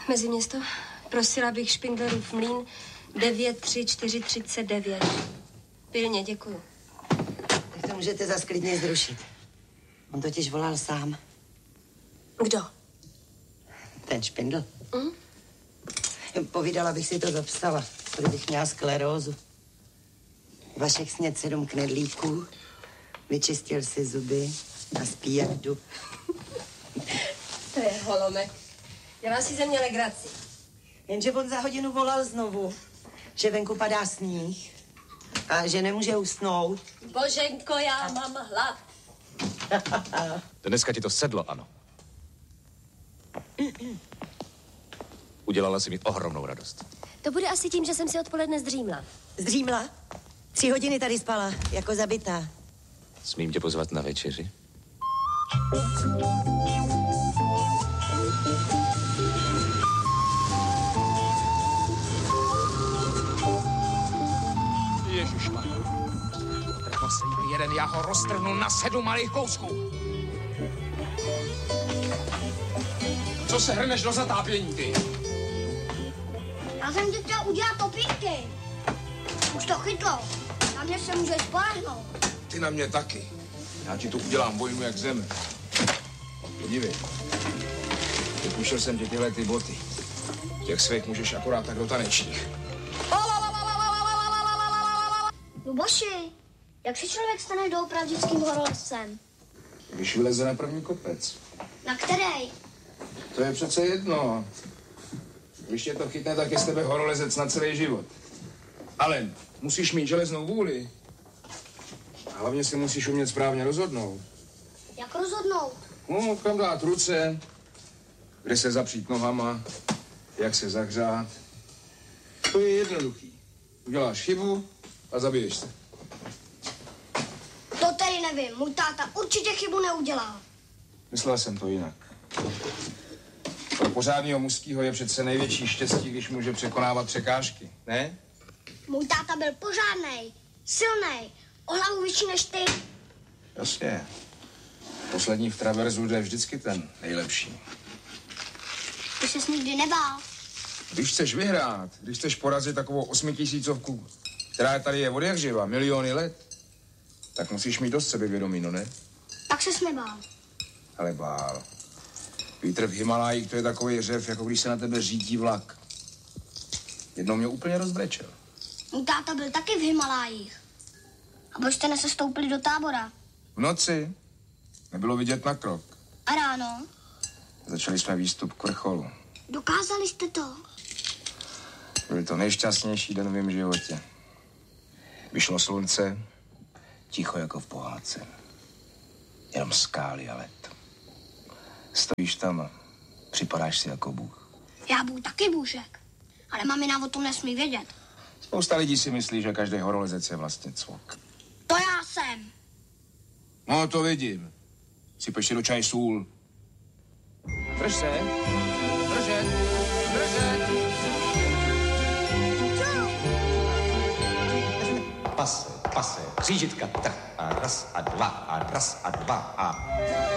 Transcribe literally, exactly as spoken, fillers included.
Meziměsto. Prosila bych Špindlerův mlýn devět tři čtyři třicet devět. Pilně, děkuju. Tak to můžete zas klidně zrušit. On totiž volal sám. Kdo? Ten Špindl. Mm? Povídala bych si to zapsala, kdybych měla sklerózu. Vašek sněd sedm knedlíků, vyčistil si zuby a spí jak jdu. To je holomek. Dělá si ze mě legraci. Jenže on za hodinu volal znovu, že venku padá sníh a že nemůže usnout. Boženko, já mám hlad. Dneska ti to sedlo, ano. Udělala si mi ohromnou radost. To bude asi tím, že jsem si odpoledne zdřímla. Zdřímla? Tři hodiny tady spala, jako zabitá. Smím tě pozvat na večeři? Ježišmarja. Trhl se jí jeden, já ho roztrhnu na sedm malých kousků. Co se hrneš do zatápění, ty? Já jsem ti chtěl udělat topínky. Už to chytlo. Na mě se můžeš spolehnout. Ty na mě taky. Já ti tu udělám vojnu jak zeme. Podívej. Vypuštěl jsem ti tyhle ty boty. Těch svých můžeš akorát tak do tanečních. Luboši, jak se člověk stane doopravdickým horolezcem? Když vyleze na první kopec. Na který? To je přece jedno. Když tě to chytne, tak je z tebe horolezec na celý život. Ale musíš mít železnou vůli. A hlavně si musíš umět správně rozhodnout. Jak rozhodnout? No, kam dát ruce, kde se zapřít nohama, jak se zahřát. To je jednoduchý. Uděláš chybu a zabiješ se. To tedy nevím. Můj táta určitě chybu neudělal. Myslel jsem to jinak. Pro pořádného mužského je přece největší štěstí, když může překonávat překážky, ne? Můj táta byl pořádnej, silnej, o hlavu vyšší než ty. Jasně. Poslední v traverzu jde vždycky ten nejlepší. Ty ses nikdy nebál. Když chceš vyhrát, když chceš porazit takovou osmitisícovku, která tady je od jak živa, miliony let, tak musíš mít dost sebevědomí, no ne? Tak ses nebál. Ale bál. Vítr v Himalajích, to je takový řev, jako když se na tebe řítí vlak. Jednou mě úplně rozbrečel. Můj táta byl taky v Himalájích. A proč jste nesestoupili do tábora? V noci nebylo vidět na krok. A ráno? Začali jsme výstup k vrcholu. Dokázali jste to? Byl to nejšťastnější den v mém životě. Vyšlo slunce, ticho jako v pohádce. Jenom skály a led. Stojíš tam a připadáš si jako Bůh. Já budu taky bůžek, ale mamina o tom nesmí vědět. Spousta lidí si myslí, že každý horolezec je vlastně cvok. To já jsem. No, to vidím. Sypeš si do čaje sůl. Drž se. Držet. Držet. Pase, pase, křížitka, trh a raz a dva a raz a dva a...